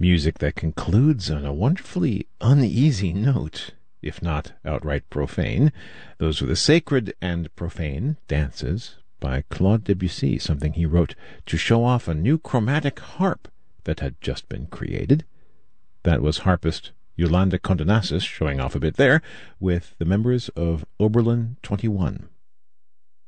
Music that concludes on a wonderfully uneasy note, if not outright profane. Those were the Sacred and Profane Dances by Claude Debussy, something he wrote to show off a new chromatic harp that had just been created. That was harpist Yolanda Condonasis showing off a bit there with the members of Oberlin 21.